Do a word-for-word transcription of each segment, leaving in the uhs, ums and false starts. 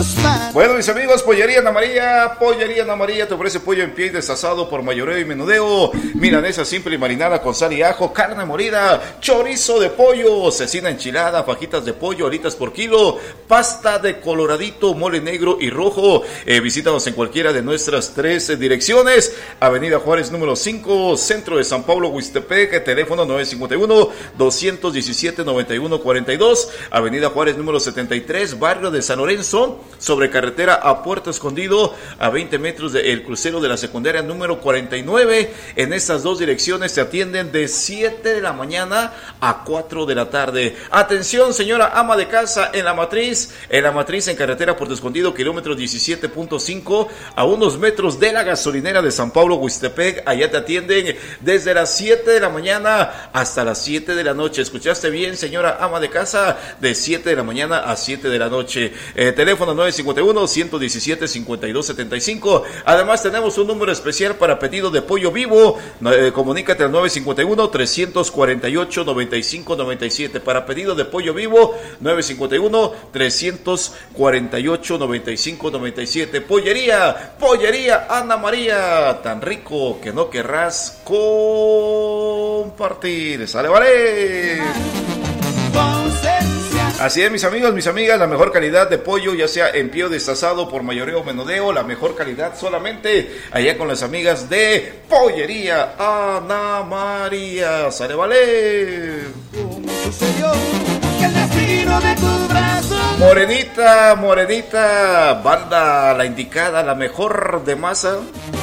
Bueno, mis amigos, Pollería Ana María, Pollería Ana María te ofrece pollo en pie y desasado por mayoreo y menudeo, milanesa simple y marinada con sal y ajo, carne molida, chorizo de pollo, cecina enchilada, fajitas de pollo, alitas por kilo, pasta de coloradito, mole negro y rojo. Eh, visítanos en cualquiera de nuestras tres eh, direcciones. Avenida Juárez número cinco, Centro de San Pablo, Huistepec, teléfono nueve cinco uno, dos uno siete, nueve uno cuatro dos. Avenida Juárez número setenta y tres, barrio de San Lorenzo, sobre carretera a Puerto Escondido, a veinte metros del crucero de la secundaria número cuarenta y nueve. En estas dos direcciones se atienden de siete de la mañana a cuatro de la tarde. Atención, señora ama de casa, en la matriz, en la matriz en carretera Puerto Escondido, kilómetro diecisiete punto cinco, a unos metros de la gasolinera de San Pablo, Huistepec. Allá te atienden desde las siete de la mañana hasta las siete de la noche. ¿Escuchaste bien, señora ama de casa? De siete de la mañana a siete de la noche. Eh, teléfono nueve cinco uno, uno uno siete, cinco dos siete cinco. Además tenemos un número especial para pedido de pollo vivo. Eh, comunícate al nueve cinco uno, tres cuatro ocho, nueve cinco nueve siete. Para pedido de pollo vivo, nueve cinco uno, tres cuatro ocho, nueve cinco nueve siete. Pollería, Pollería Ana María, tan rico que no querrás compartir. ¡Sale, vale! Así es, mis amigos, mis amigas, la mejor calidad de pollo, ya sea en pie o desasado por mayoreo o menudeo, la mejor calidad solamente allá con las amigas de Pollería Ana María. ¡Sale, vale! Morenita, morenita, banda la indicada, la mejor de masa.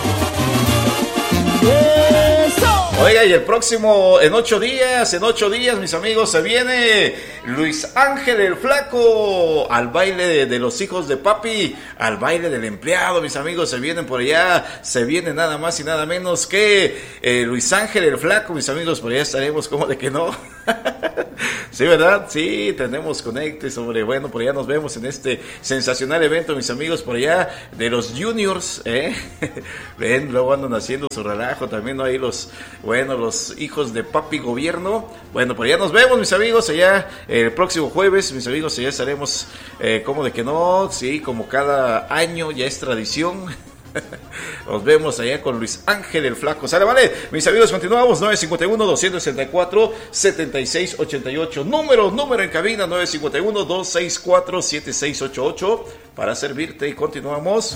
Oiga, y el próximo, en ocho días, en ocho días, mis amigos, se viene Luis Ángel el Flaco al baile de, de los hijos de papi, al baile del empleado, mis amigos, se vienen por allá, se viene nada más y nada menos que eh, Luis Ángel el Flaco, mis amigos, por allá estaremos, como de que no. Sí, ¿verdad? Sí, tenemos conectes, hombre, bueno, por allá nos vemos en este sensacional evento, mis amigos, por allá de los juniors, ¿eh? Ven, luego andan haciendo su relajo, también, ¿no? Ahí los... Bueno, los hijos de papi gobierno. Bueno, por allá nos vemos, mis amigos. Allá el próximo jueves, mis amigos, allá estaremos. Eh, como de que no, sí, como cada año ya es tradición. Nos vemos allá con Luis Ángel el Flaco. ¿Sale, vale? Mis amigos, continuamos. nueve cinco uno, dos seis cuatro, siete seis ocho ocho. Número, número en cabina: nueve cinco uno, dos seis cuatro, siete seis ocho ocho. Para servirte y continuamos.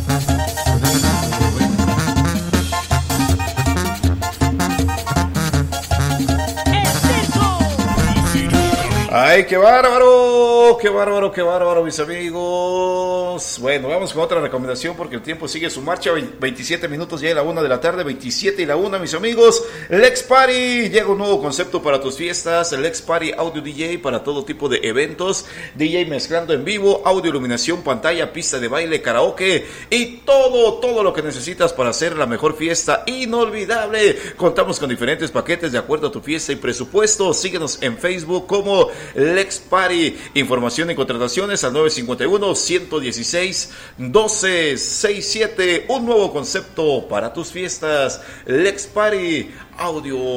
¡Ay, qué bárbaro! ¡Qué bárbaro, qué bárbaro, mis amigos! Bueno, vamos con otra recomendación porque el tiempo sigue su marcha. veintisiete minutos ya de la una de la tarde, veintisiete y la una, mis amigos. Lex Party, llega un nuevo concepto para tus fiestas. Lex Party Audio D J para todo tipo de eventos. D J mezclando en vivo, audio, iluminación, pantalla, pista de baile, karaoke y todo, todo lo que necesitas para hacer la mejor fiesta inolvidable. Contamos con diferentes paquetes de acuerdo a tu fiesta y presupuesto. Síguenos en Facebook como Lex Party. Información y contrataciones al nueve cinco uno, uno uno seis, doce sesenta y siete. Un nuevo concepto para tus fiestas. Lex Party Audio